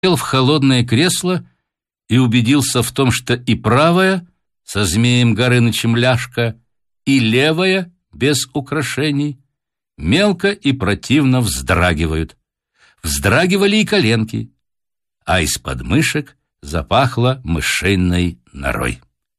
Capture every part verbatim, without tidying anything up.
сел в холодное кресло и убедился в том, что и правая, со Змеем Горынычем ляжка, и левая, без украшений, мелко и противно вздрагивают. Вздрагивали и коленки, а из подмышек запахло мышиной норой.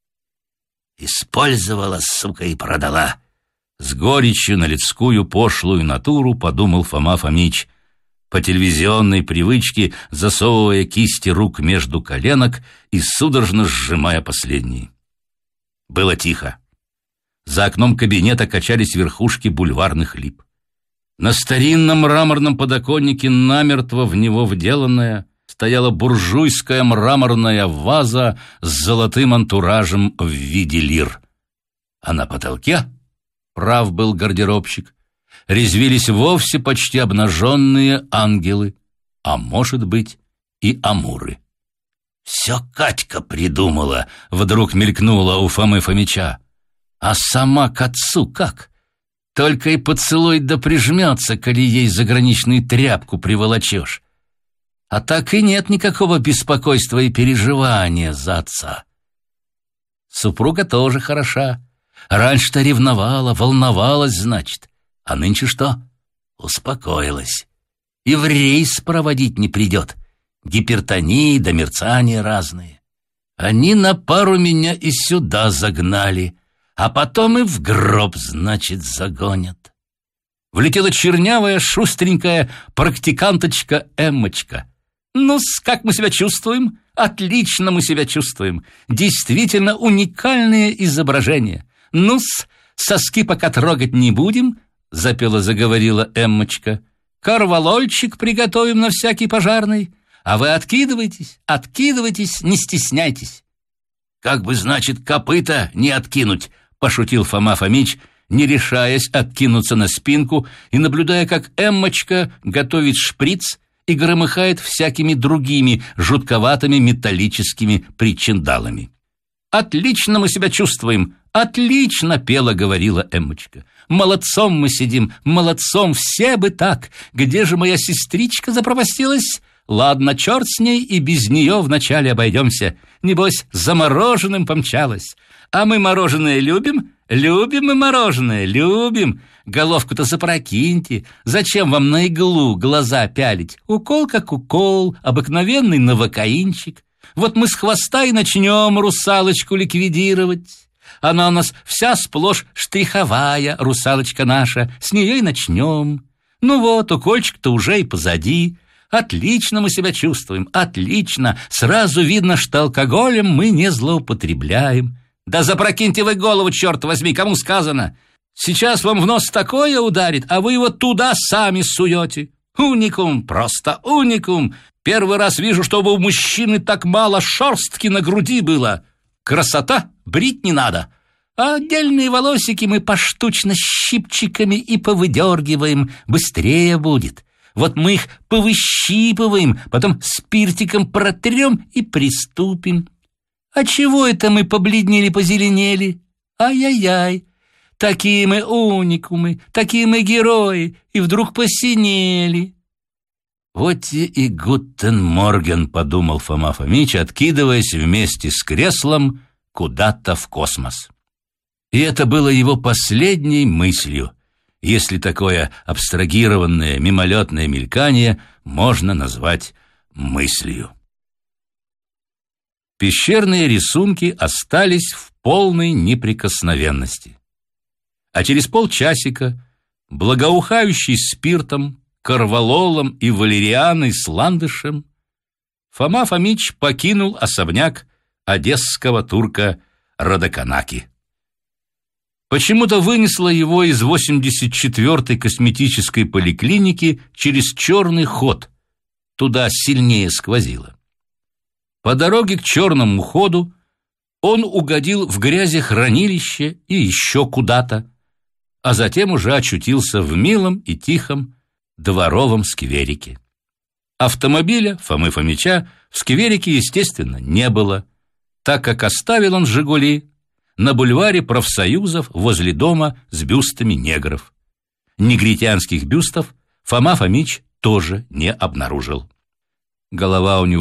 «Использовала, сука, и продала!» С горечью на людскую пошлую натуру подумал Фома Фомич, по телевизионной привычке засовывая кисти рук между коленок и судорожно сжимая последние. Было тихо. За окном кабинета качались верхушки бульварных лип. На старинном мраморном подоконнике, намертво в него вделанная, стояла буржуйская мраморная ваза с золотым антуражем в виде лир. А на потолке, прав был гардеробщик, резвились вовсе почти обнаженные ангелы, а может быть и амуры. «Все Катька придумала», — вдруг мелькнула у Фомы Фомича. «А сама к отцу как? Только и поцелуй да прижмется, коли ей заграничную тряпку приволочешь. А так и нет никакого беспокойства и переживания за отца. Супруга тоже хороша. Раньше-то ревновала, волновалась, значит. А нынче что? Успокоилась. И в рейс проводить не придет. Гипертонии да мерцания разные. Они на пару меня и сюда загнали, а потом и в гроб, значит, загонят». Влетела чернявая, шустренькая практиканточка Эммочка. «Ну-с, как мы себя чувствуем? Отлично мы себя чувствуем. Действительно уникальное изображение. Ну-с, соски пока трогать не будем», — запела-заговорила Эммочка. «Корвалольчик приготовим на всякий пожарный. А вы откидывайтесь, откидывайтесь, не стесняйтесь». «Как бы, значит, копыта не откинуть», — пошутил Фома Фомич, не решаясь откинуться на спинку и наблюдая, как Эммочка готовит шприц и громыхает всякими другими жутковатыми металлическими причиндалами. «Отлично мы себя чувствуем, отлично!» — пела, говорила Эммочка. «Молодцом мы сидим, молодцом, все бы так! Где же моя сестричка запропастилась? Ладно, черт с ней, и без нее вначале обойдемся. Небось, за мороженым помчалась. А мы мороженое любим? Любим мы мороженое, любим. Головку-то запрокиньте. Зачем вам на иглу глаза пялить? Укол как укол, обыкновенный новокаинчик. Вот мы с хвоста и начнем русалочку ликвидировать. Она у нас вся сплошь штриховая, русалочка наша. С нее и начнем. Ну вот, укольчик-то уже и позади. Отлично мы себя чувствуем, отлично. Сразу видно, что алкоголем мы не злоупотребляем. Да запрокиньте вы голову, черт возьми, кому сказано? Сейчас вам в нос такое ударит, а вы его туда сами суете. Уникум, просто уникум. Первый раз вижу, чтобы у мужчины так мало шерстки на груди было. Красота, брить не надо. А отдельные волосики мы поштучно щипчиками и повыдергиваем. Быстрее будет. Вот мы их повыщипываем, потом спиртиком протрем и приступим. А чего это мы побледнели, позеленели? Ай-яй-яй! Такие мы уникумы, такие мы герои, и вдруг посинели. Вот и гутен морген, подумал Фома Фомич, откидываясь вместе с креслом куда-то в космос. И это было его последней мыслью, если такое абстрагированное мимолетное мелькание можно назвать мыслью. Пещерные рисунки остались в полной неприкосновенности. А через полчасика, благоухающий спиртом, корвалолом и валерианой с ландышем, Фома Фомич покинул особняк одесского турка Радаканаки. Почему-то вынесло его из восемьдесят четвёртой косметической поликлиники через черный ход. Туда сильнее сквозило. По дороге к черному ходу он угодил в грязехранилище и еще куда-то, а затем уже очутился в милом и тихом дворовом скверике. Автомобиля Фомы Фомича в скверике, естественно, не было, так как оставил он «Жигули» на бульваре профсоюзов возле дома с бюстами негров. Негритянских бюстов Фома Фомич тоже не обнаружил. Голова у него